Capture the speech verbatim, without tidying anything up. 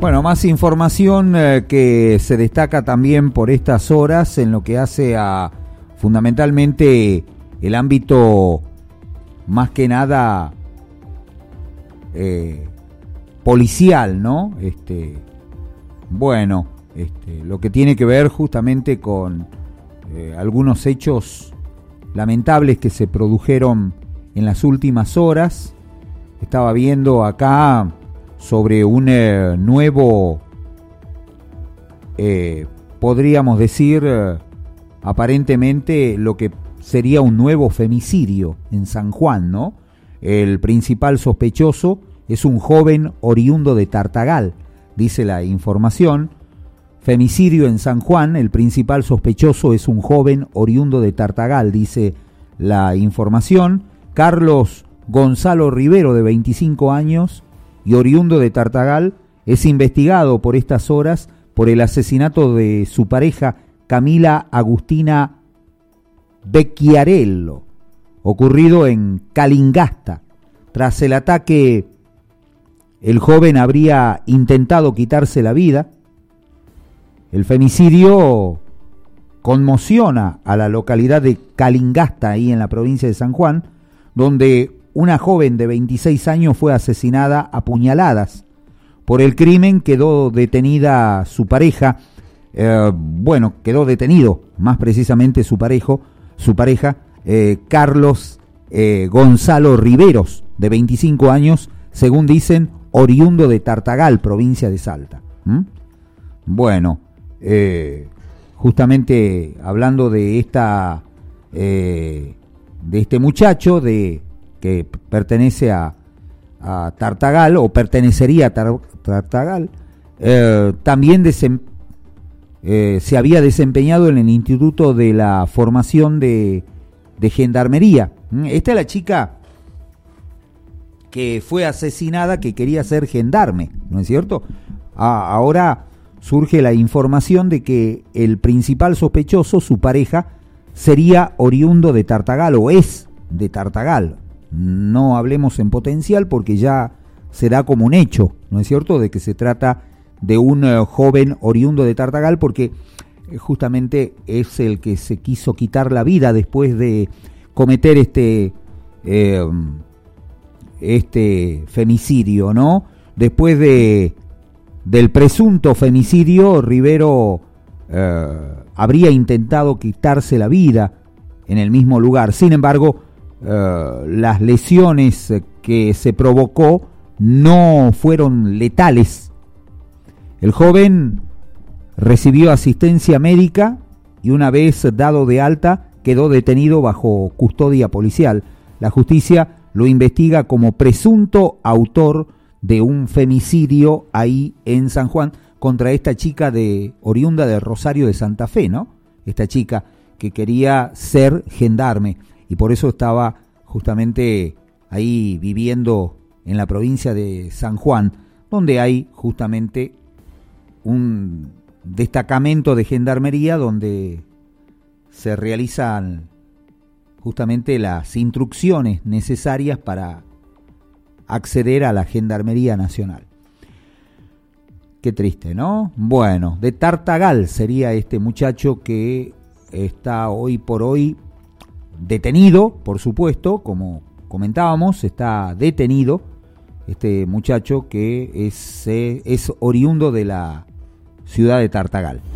Bueno, más información eh, que se destaca también por estas horas en lo que hace a fundamentalmente el ámbito más que nada eh, policial, ¿no? Este, bueno, este, lo que tiene que ver justamente con eh, algunos hechos lamentables que se produjeron en las últimas horas. Estaba viendo acá sobre un eh, nuevo, eh, podríamos decir, eh, aparentemente lo que sería un nuevo femicidio en San Juan, ¿no? El principal sospechoso es un joven oriundo de Tartagal, dice la información. Femicidio en San Juan, el principal sospechoso es un joven oriundo de Tartagal, dice la información. Carlos Gonzalo Rivero, de veinticinco años y oriundo de Tartagal, es investigado por estas horas por el asesinato de su pareja Camila Agustina Becchiarello, ocurrido en Calingasta. Tras el ataque, el joven habría intentado quitarse la vida. El femicidio conmociona a la localidad de Calingasta, ahí en la provincia de San Juan, donde una joven de veintiséis años fue asesinada a puñaladas. Por el crimen quedó detenida su pareja, eh, bueno, quedó detenido más precisamente su parejo, su pareja, eh, Carlos eh, Gonzalo Riveros, de veinticinco años, según dicen, oriundo de Tartagal, provincia de Salta. ¿Mm? Bueno, eh, justamente hablando de esta, eh, de este muchacho, de que pertenece a, a Tartagal, o pertenecería a Tar, Tartagal, eh, también desem, eh, se había desempeñado en el Instituto de la Formación de, de Gendarmería. Esta es la chica que fue asesinada, que quería ser gendarme, ¿no es cierto? Ah, ahora surge la información de que el principal sospechoso, su pareja, sería oriundo de Tartagal, o es de Tartagal. No hablemos en potencial porque ya se da como un hecho, ¿no es cierto?, de que se trata de un uh, joven oriundo de Tartagal, porque eh, justamente es el que se quiso quitar la vida después de cometer este eh, este femicidio, ¿no? Después de del presunto femicidio, Rivero eh, habría intentado quitarse la vida en el mismo lugar. Sin embargo, Uh, las lesiones que se provocó no fueron letales. El joven recibió asistencia médica y una vez dado de alta quedó detenido bajo custodia policial. La justicia lo investiga como presunto autor de un femicidio ahí en San Juan contra esta chica de oriunda de Rosario de Santa Fe, ¿no? Esta chica que quería ser gendarme y por eso estaba justamente ahí viviendo en la provincia de San Juan, donde hay justamente un destacamento de gendarmería donde se realizan justamente las instrucciones necesarias para acceder a la Gendarmería Nacional. Qué triste, ¿no? Bueno, de Tartagal sería este muchacho que está hoy por hoy detenido, por supuesto, como comentábamos, está detenido este muchacho que es, es oriundo de la ciudad de Tartagal.